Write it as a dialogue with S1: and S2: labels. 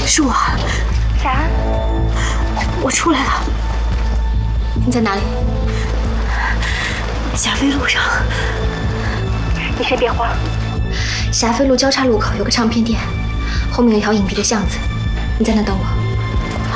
S1: 是我。
S2: 啥？
S1: 我出来了。你在哪里？霞飞路上。
S2: 你先别慌。
S1: 霞飞路交叉路口有个唱片店，后面有一条隐蔽的巷子，你在那等我。